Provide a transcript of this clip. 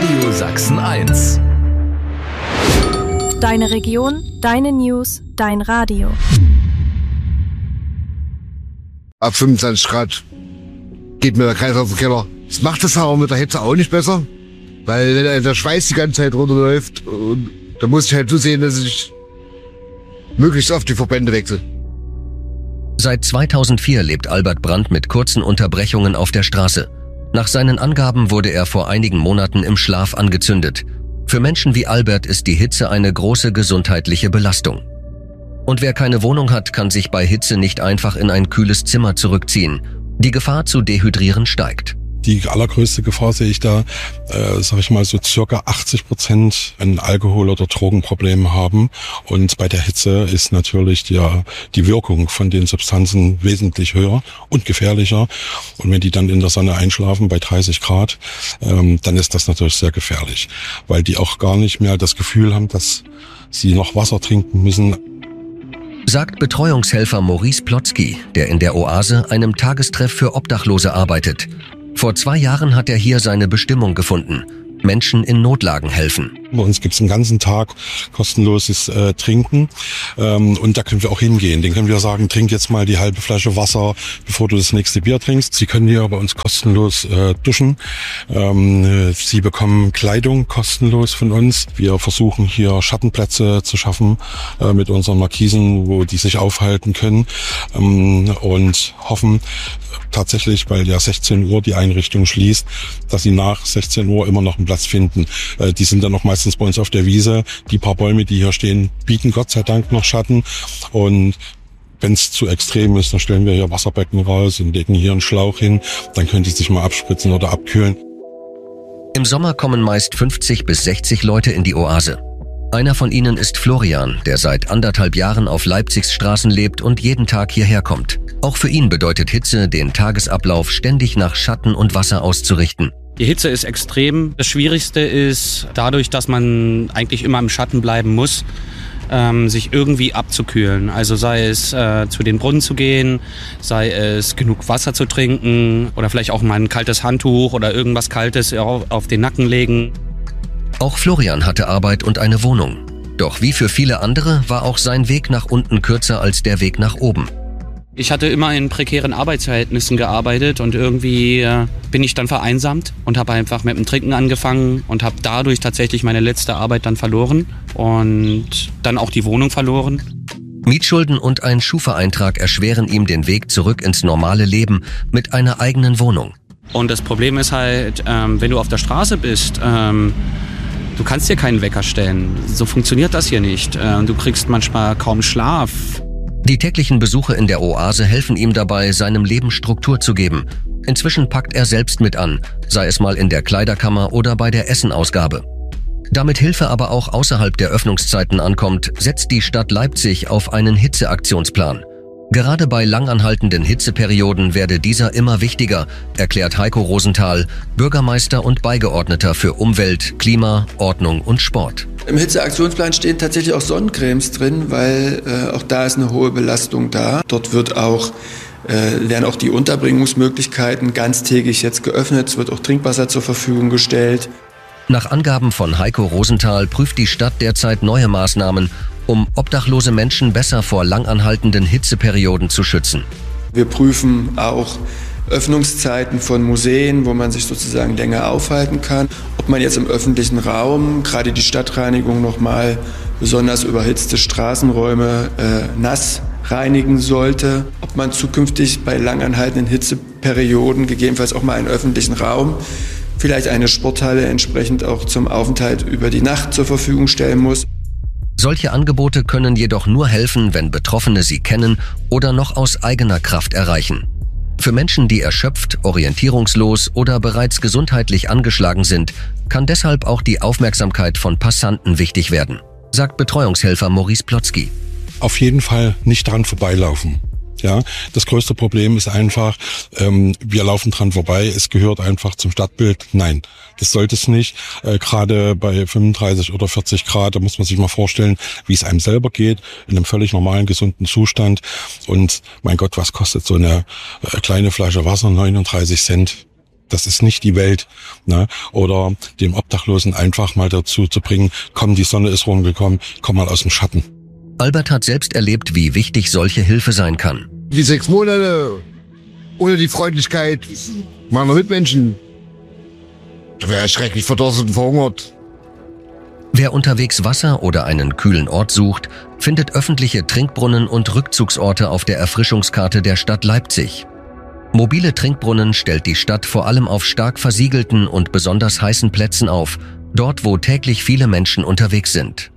Radio Sachsen 1. Deine Region, deine News, dein Radio. Ab 25 Grad geht mir der Kreis auf den Keller. Das macht das aber mit der Hitze auch nicht besser, weil wenn der Schweiß die ganze Zeit runterläuft, da muss ich halt zusehen, dass ich möglichst oft die Verbände wechsle. Seit 2004 lebt Albert Brandt mit kurzen Unterbrechungen auf der Straße. Nach seinen Angaben wurde er vor einigen Monaten im Schlaf angezündet. Für Menschen wie Albert ist die Hitze eine große gesundheitliche Belastung. Und wer keine Wohnung hat, kann sich bei Hitze nicht einfach in ein kühles Zimmer zurückziehen. Die Gefahr zu dehydrieren steigt. Die allergrößte Gefahr sehe ich da, sage ich mal, so circa 80% ein Alkohol- oder Drogenproblem haben. Und bei der Hitze ist natürlich die Wirkung von den Substanzen wesentlich höher und gefährlicher. Und wenn die dann in der Sonne einschlafen bei 30 Grad, dann ist das natürlich sehr gefährlich, weil die auch gar nicht mehr das Gefühl haben, dass sie noch Wasser trinken müssen. Sagt Betreuungshelfer Maurice Plotzky, der in der Oase, einem Tagestreff für Obdachlose, arbeitet. Vor 2 Jahren hat er hier seine Bestimmung gefunden: Menschen in Notlagen helfen. Bei uns gibt es den ganzen Tag kostenloses Trinken und da können wir auch hingehen. Den können wir sagen, trink jetzt mal die halbe Flasche Wasser, bevor du das nächste Bier trinkst. Sie können hier bei uns kostenlos duschen. Sie bekommen Kleidung kostenlos von uns. Wir versuchen hier Schattenplätze zu schaffen mit unseren Markisen, wo die sich aufhalten können und hoffen tatsächlich, weil ja 16 Uhr die Einrichtung schließt, dass sie nach 16 Uhr immer noch einen Platz finden. Die sind dann noch meistens bei uns auf der Wiese. Die paar Bäume, die hier stehen, bieten Gott sei Dank noch Schatten. Und wenn es zu extrem ist, dann stellen wir hier Wasserbecken raus und legen hier einen Schlauch hin. Dann können die sich mal abspritzen oder abkühlen. Im Sommer kommen meist 50 bis 60 Leute in die Oase. Einer von ihnen ist Florian, der seit 1,5 Jahren auf Leipzigs Straßen lebt und jeden Tag hierher kommt. Auch für ihn bedeutet Hitze, den Tagesablauf ständig nach Schatten und Wasser auszurichten. Die Hitze ist extrem. Das Schwierigste ist dadurch, dass man eigentlich immer im Schatten bleiben muss, sich irgendwie abzukühlen. Also sei es zu den Brunnen zu gehen, sei es genug Wasser zu trinken oder vielleicht auch mal ein kaltes Handtuch oder irgendwas Kaltes auf den Nacken legen. Auch Florian hatte Arbeit und eine Wohnung. Doch wie für viele andere war auch sein Weg nach unten kürzer als der Weg nach oben. Ich hatte immer in prekären Arbeitsverhältnissen gearbeitet und irgendwie bin ich dann vereinsamt und habe einfach mit dem Trinken angefangen und habe dadurch tatsächlich meine letzte Arbeit dann verloren und dann auch die Wohnung verloren. Mietschulden und ein Schufa-Eintrag erschweren ihm den Weg zurück ins normale Leben mit einer eigenen Wohnung. Und das Problem ist halt, wenn du auf der Straße bist, du kannst dir keinen Wecker stellen. So funktioniert das hier nicht. Du kriegst manchmal kaum Schlaf. Die täglichen Besuche in der Oase helfen ihm dabei, seinem Leben Struktur zu geben. Inzwischen packt er selbst mit an, sei es mal in der Kleiderkammer oder bei der Essenausgabe. Damit Hilfe aber auch außerhalb der Öffnungszeiten ankommt, setzt die Stadt Leipzig auf einen Hitzeaktionsplan. Gerade bei langanhaltenden Hitzeperioden werde dieser immer wichtiger, erklärt Heiko Rosenthal, Bürgermeister und Beigeordneter für Umwelt, Klima, Ordnung und Sport. Im Hitzeaktionsplan stehen tatsächlich auch Sonnencremes drin, weil auch da ist eine hohe Belastung da. Dort werden auch die Unterbringungsmöglichkeiten ganztägig jetzt geöffnet. Es wird auch Trinkwasser zur Verfügung gestellt. Nach Angaben von Heiko Rosenthal prüft die Stadt derzeit neue Maßnahmen, um obdachlose Menschen besser vor langanhaltenden Hitzeperioden zu schützen. Wir prüfen auch Öffnungszeiten von Museen, wo man sich sozusagen länger aufhalten kann. Ob man jetzt im öffentlichen Raum, gerade die Stadtreinigung nochmal besonders überhitzte Straßenräume nass reinigen sollte. Ob man zukünftig bei langanhaltenden Hitzeperioden gegebenenfalls auch mal einen öffentlichen Raum, vielleicht eine Sporthalle entsprechend auch zum Aufenthalt über die Nacht zur Verfügung stellen muss. Solche Angebote können jedoch nur helfen, wenn Betroffene sie kennen oder noch aus eigener Kraft erreichen. Für Menschen, die erschöpft, orientierungslos oder bereits gesundheitlich angeschlagen sind, kann deshalb auch die Aufmerksamkeit von Passanten wichtig werden, sagt Betreuungshelfer Maurice Plotzky. Auf jeden Fall nicht dran vorbeilaufen. Ja, das größte Problem ist einfach, wir laufen dran vorbei, es gehört einfach zum Stadtbild. Nein, das sollte es nicht. Gerade bei 35 oder 40 Grad, da muss man sich mal vorstellen, wie es einem selber geht, in einem völlig normalen, gesunden Zustand. Und mein Gott, was kostet so eine kleine Flasche Wasser? 39 Cent. Das ist nicht die Welt. Ne? Oder dem Obdachlosen einfach mal dazu zu bringen, komm, die Sonne ist rumgekommen, komm mal aus dem Schatten. Albert hat selbst erlebt, wie wichtig solche Hilfe sein kann. Die 6 Monate ohne die Freundlichkeit meiner Mitmenschen, da wäre ich schrecklich verdurstet und verhungert. Wer unterwegs Wasser oder einen kühlen Ort sucht, findet öffentliche Trinkbrunnen und Rückzugsorte auf der Erfrischungskarte der Stadt Leipzig. Mobile Trinkbrunnen stellt die Stadt vor allem auf stark versiegelten und besonders heißen Plätzen auf, dort wo täglich viele Menschen unterwegs sind.